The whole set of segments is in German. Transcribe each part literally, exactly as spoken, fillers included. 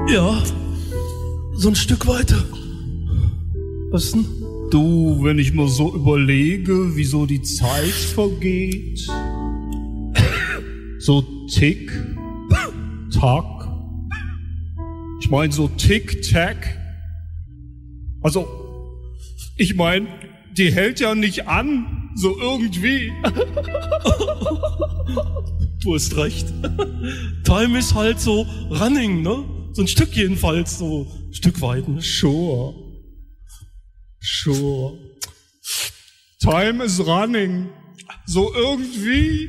Ja, so ein Stück weiter. Was denn? Du, wenn ich mal so überlege, wie so die Zeit vergeht. So tick, tack. Ich meine so tick, tack. Also, ich meine, die hält ja nicht an, so irgendwie. Du hast recht. Time ist halt so running, ne? So ein Stück jedenfalls, so ein Stück weit, ne? Sure. Sure. Time is running. So irgendwie.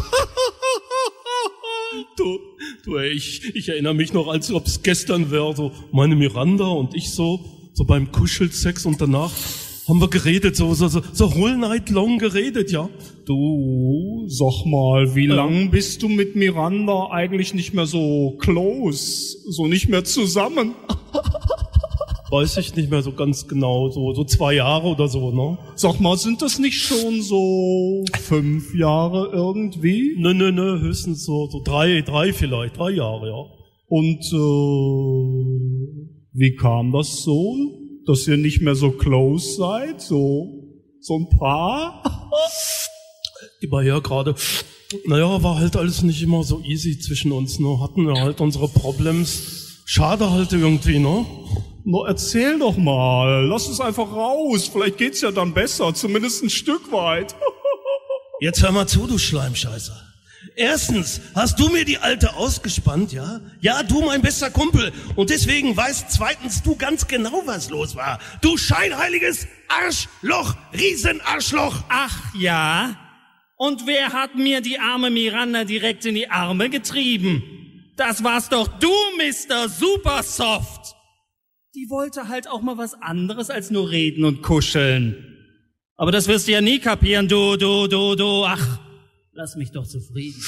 Du, du, ey, ich, ich erinnere mich noch, als ob es gestern wäre, so meine Miranda und ich so, so beim Kuschelsex und danach haben wir geredet, so, so, so, so whole night long geredet, ja. Du, sag mal, wie Ja. lang bist du mit Miranda eigentlich nicht mehr so close, so nicht mehr zusammen? Weiß ich nicht mehr so ganz genau, so, so zwei Jahre oder so, ne? Sag mal, sind das nicht schon so fünf Jahre irgendwie? Nö, nö, nö, höchstens so, so drei, drei vielleicht, drei Jahre, ja. Und äh, wie kam das so, dass ihr nicht mehr so close seid, so so ein Paar? Immer her gerade. Naja, war halt alles nicht immer so easy zwischen uns, ne? Hatten wir halt unsere Problems. Schade halt irgendwie, ne? Na, erzähl doch mal, lass es einfach raus, vielleicht geht's ja dann besser, zumindest ein Stück weit. Jetzt hör mal zu, du Schleimscheißer. Erstens hast du mir die Alte ausgespannt, ja? Ja, du, mein bester Kumpel. Und deswegen weißt zweitens du ganz genau, was los war. Du scheinheiliges Arschloch, Riesenarschloch. Ach ja? Und wer hat mir die arme Miranda direkt in die Arme getrieben? Das war's doch du, Mister Supersoft. Die wollte halt auch mal was anderes als nur reden und kuscheln. Aber das wirst du ja nie kapieren, du, du, du, du. Ach, lass mich doch zufrieden.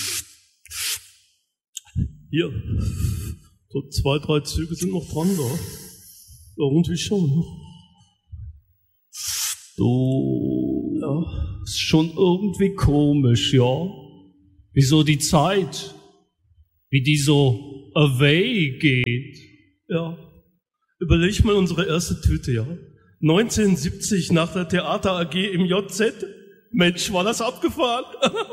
Hier, so zwei, drei Züge sind noch dran, da. Irgendwie schon, ne? Du, ja, ist schon irgendwie komisch, ja? Wieso die Zeit, wie die so away geht. Ja. Überleg mal unsere erste Tüte, ja? neunzehnhundertsiebzig nach der Theater A G im J Z. Mensch, war das abgefahren.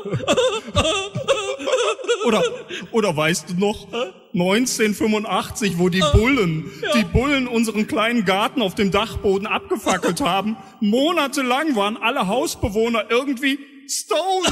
Oder, oder weißt du noch, neunzehnhundertfünfundachtzig, wo die Bullen, Ja. die Bullen unseren kleinen Garten auf dem Dachboden abgefackelt haben. Monatelang waren alle Hausbewohner irgendwie stoned.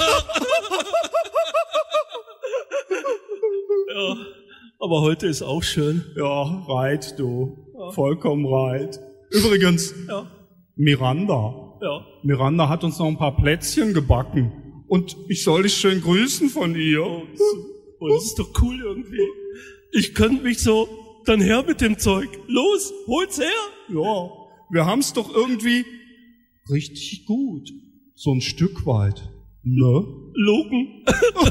Ja. Aber heute ist auch schön. Ja, right, du. Vollkommen right. Übrigens, Ja. Miranda. Ja. Miranda hat uns noch ein paar Plätzchen gebacken. Und ich soll dich schön grüßen von ihr. Oh, das ist doch cool irgendwie. Ich könnte mich so, dann her mit dem Zeug. Los, hol's her. Ja, wir haben's doch irgendwie richtig gut. So ein Stück weit. Ne? Logen.